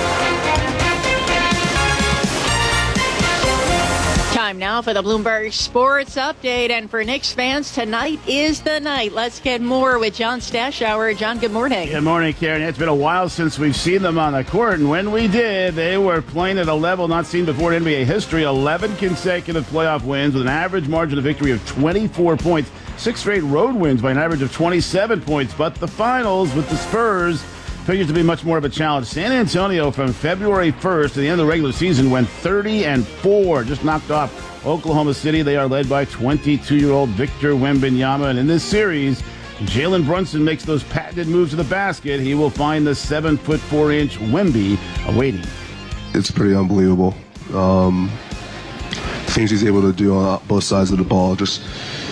Time now for the Bloomberg Sports Update. And for Knicks fans, tonight is the night. Let's get more with John Stashower. John, good morning. Good morning, Karen. It's been a while since we've seen them on the court, and when we did, they were playing at a level not seen before in NBA history. 11 consecutive playoff wins with an average margin of victory of 24 points. 6 straight road wins by an average of 27 points. But the finals with the Spurs figures to be much more of a challenge. San Antonio from February 1st to the end of the regular season went 30-4, just knocked off Oklahoma City. They are led by 22-year-old Victor Wembanyama. And in this series, Jalen Brunson makes those patented moves to the basket. He will find the 7'4" Wemby awaiting. It's pretty unbelievable. Things he's able to do on both sides of the ball. Just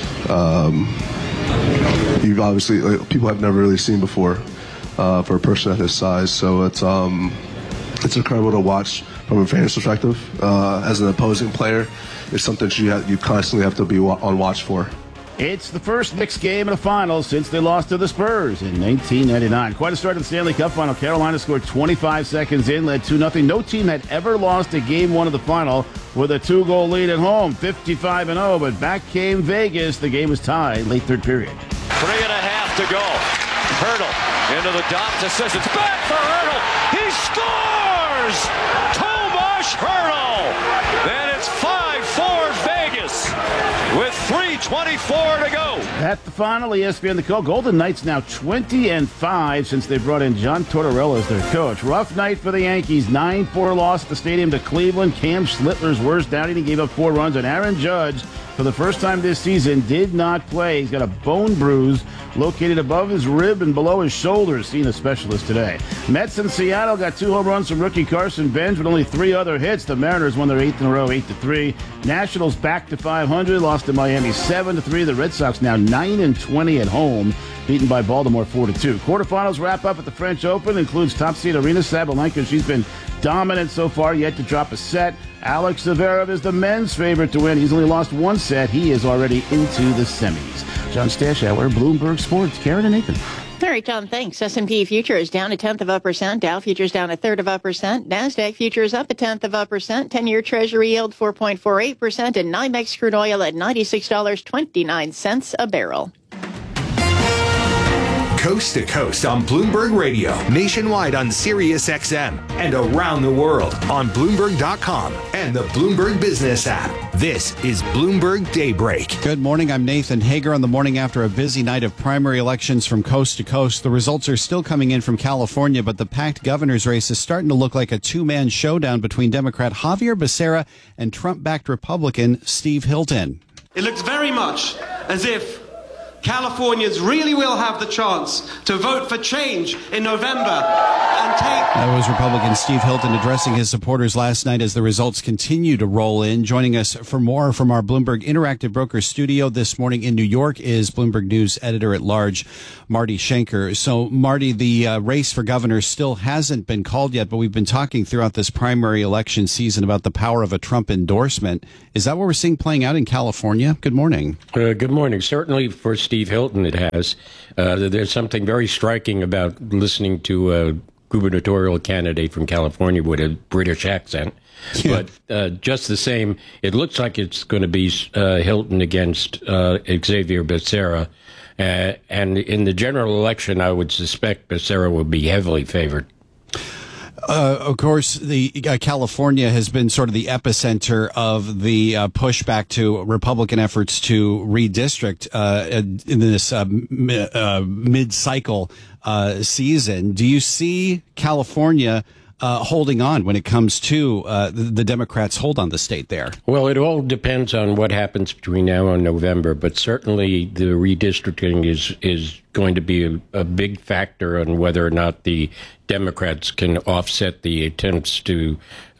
you've obviously people have never really seen before for a person at his size. So it's incredible to watch from a fan's perspective. As an opposing player, it's something you constantly have to be on watch for. It's the first Knicks game in the finals since they lost to the Spurs in 1999. Quite a start to the Stanley Cup final. Carolina scored 25 seconds in, led 2-0. No team had ever lost a game one of the final with a 2-goal lead at home, 55-0. But back came Vegas. The game was tied late third period. 3.5 to go. Hurdle into the dot to Sissons. Back for Hurdle. He scores! Tomas Hurdle! Then it's 5-4 Vegas with 3:24 to go. At the final, ESPN The Call. Golden Knights now 20-5 since they brought in John Tortorella as their coach. Rough night for the Yankees. 9-4 loss at the stadium to Cleveland. Cam Schlittler's worst outing. He gave up 4 runs, and Aaron Judge for the first time this season, did not play. He's got a bone bruise located above his rib and below his shoulder. Seen a specialist today. Mets in Seattle got 2 home runs from rookie Carson Bench with only 3 other hits. The Mariners won their 8th in a row, 8-3. Nationals back to 500, lost to Miami 7-3. The Red Sox now 9-20 at home, beaten by Baltimore 4-2. Quarterfinals wrap up at the French Open. Includes top seed Arina Sabalenka. She's been dominant so far, yet to drop a set. Alex Zverev is the men's favorite to win. He's only lost 1 set. He is already into the semis. John Stashauer, Bloomberg Sports. Karen and Nathan. All right, John, thanks. S&P futures down 0.1%. Dow futures down 0.33%. NASDAQ futures up 0.1%. 10-year Treasury yield 4.48%. And NYMEX crude oil at $96.29 a barrel. Coast to coast on Bloomberg Radio, nationwide on Sirius XM, and around the world on Bloomberg.com and the Bloomberg Business app. This is Bloomberg Daybreak. Good morning. I'm Nathan Hager on the morning after a busy night of primary elections from coast to coast. The results are still coming in from California, but the packed governor's race is starting to look like a two-man showdown between Democrat Javier Becerra and Trump-backed Republican Steve Hilton. It looks very much as if Californians really will have the chance to vote for change in November and take... That was Republican Steve Hilton addressing his supporters last night as the results continue to roll in. Joining us for more from our Bloomberg Interactive Broker studio this morning in New York is Bloomberg News editor-at-large Marty Schenker. So, Marty, the race for governor still hasn't been called yet, but we've been talking throughout this primary election season about the power of a Trump endorsement. Is that what we're seeing playing out in California? Good morning. Good morning. Certainly for Steve Hilton, it has. There's something very striking about listening to a gubernatorial candidate from California with a British accent. Yeah. But just the same, it looks like it's going to be Hilton against Xavier Becerra. And in the general election, I would suspect Becerra will be heavily favored. Of course, the California has been sort of the epicenter of the pushback to Republican efforts to redistrict in this mid-cycle season. Do you see California holding on when it comes to the Democrats' hold on the state there? Well, it all depends on what happens between now and November, but certainly the redistricting is going to be a big factor on whether or not the Democrats can offset the attempts to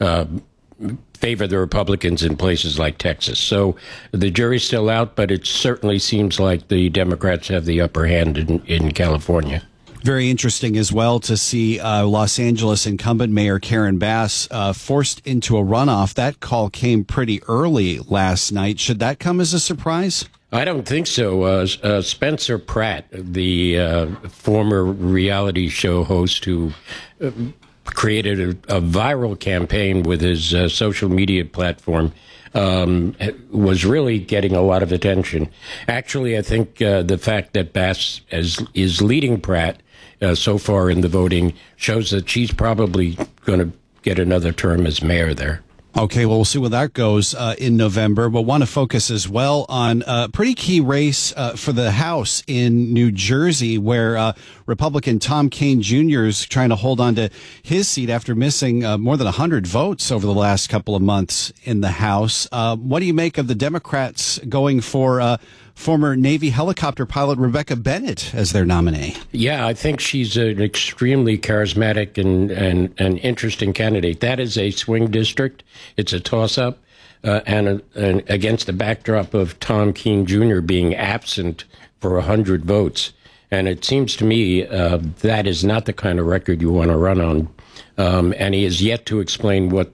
favor the Republicans in places like Texas. So the jury's still out, but it certainly seems like the Democrats have the upper hand in California. Very interesting as well to see Los Angeles incumbent Mayor Karen Bass forced into a runoff. That call came pretty early last night. Should that come as a surprise? I don't think so. Spencer Pratt, the former reality show host who created a viral campaign with his social media platform, was really getting a lot of attention. Actually, I think the fact that Bass is leading Pratt so far in the voting shows that she's probably going to get another term as mayor there. Okay, well, we'll see where that goes in November. But want to focus as well on a pretty key race for the House in New Jersey, where Republican Tom Kean Jr. is trying to hold on to his seat after missing more than 100 votes over the last couple of months in the House. What do you make of the Democrats going for former Navy helicopter pilot Rebecca Bennett as their nominee? Yeah, I think she's an extremely charismatic and interesting candidate. That is a swing district. It's a toss-up, and against the backdrop of Tom Kean Jr. being absent for 100 votes. And it seems to me that is not the kind of record you want to run on. And he has yet to explain what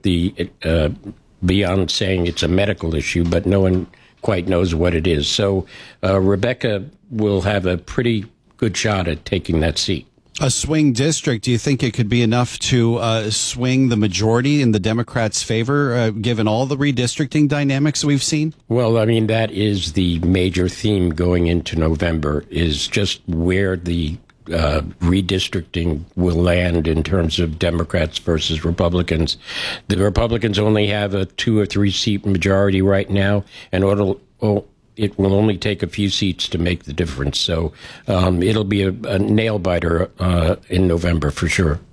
beyond saying it's a medical issue, but no one quite knows what it is. So Rebecca will have a pretty good shot at taking that seat. A swing district, do you think it could be enough to swing the majority in the Democrats' favor, given all the redistricting dynamics we've seen? Well, I mean, that is the major theme going into November, is just where the redistricting will land in terms of Democrats versus Republicans. The Republicans only have a 2 or 3 seat majority right now, and it will only take a few seats to make the difference. So it'll be a nail biter in November for sure.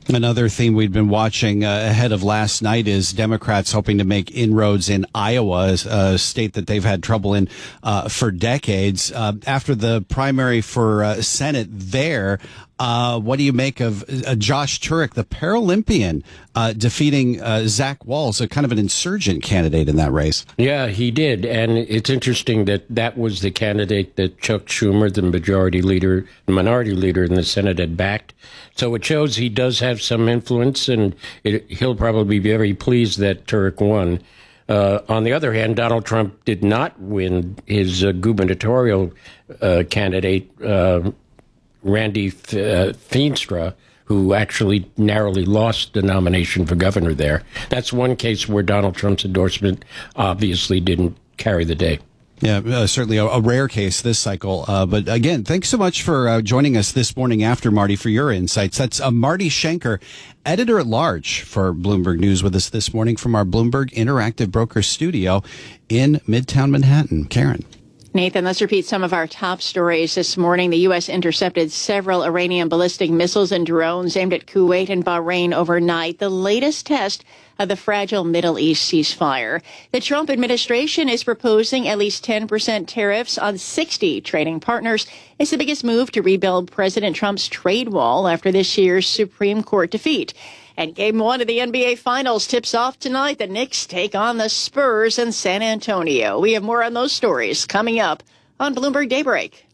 Another theme we've been watching ahead of last night is Democrats hoping to make inroads in Iowa, a state that they've had trouble in for decades. After the primary for Senate there, what do you make of Josh Turek, the Paralympian, defeating Zach Walz, a kind of an insurgent candidate in that race? Yeah, he did. And it's interesting that was the candidate that Chuck Schumer, the minority leader in the Senate, had backed. So it shows he does have some influence, and he'll probably be very pleased that Turek won. On the other hand, Donald Trump did not win his gubernatorial candidate, Randy Feenstra, who actually narrowly lost the nomination for governor there. That's one case where Donald Trump's endorsement obviously didn't carry the day. Yeah, certainly a rare case this cycle. But again, thanks so much for joining us this morning after, Marty, for your insights. That's Marty Schenker, editor-at-large for Bloomberg News, with us this morning from our Bloomberg Interactive Brokers studio in Midtown Manhattan. Karen. Nathan, let's repeat some of our top stories this morning. The U.S. intercepted several Iranian ballistic missiles and drones aimed at Kuwait and Bahrain overnight, the latest test of the fragile Middle East ceasefire. The Trump administration is proposing at least 10% tariffs on 60 trading partners. It's the biggest move to rebuild President Trump's trade wall after this year's Supreme Court defeat. And Game 1 of the NBA Finals tips off tonight. The Knicks take on the Spurs in San Antonio. We have more on those stories coming up on Bloomberg Daybreak.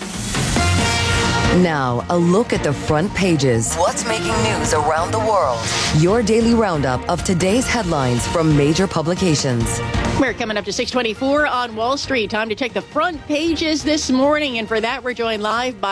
Now, a look at the front pages. What's making news around the world? Your daily roundup of today's headlines from major publications. We're coming up to 6:24 on Wall Street. Time to check the front pages this morning. And for that, we're joined live by